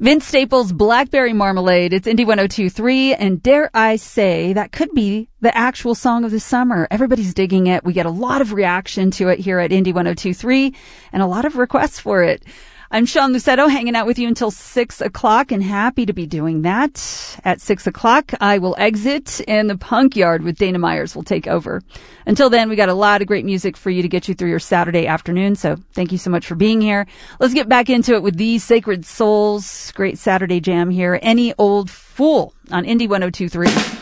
Vince Staples' Blackberry Marmalade. It's Indie 102.3, and dare I say, that could be the actual song of the summer. Everybody's digging it. We get a lot of reaction to it here at Indie 102.3, and a lot of requests for it. I'm Sean Lucetto, hanging out with you until 6 o'clock, and happy to be doing that. At 6 o'clock, I will exit, and the Punk Yard with Dana Myers will take over. Until then, we got a lot of great music for you to get you through your Saturday afternoon, so thank you so much for being here. Let's get back into it with These Sacred Souls. Great Saturday jam here. Any Old Fool on Indie 102.3.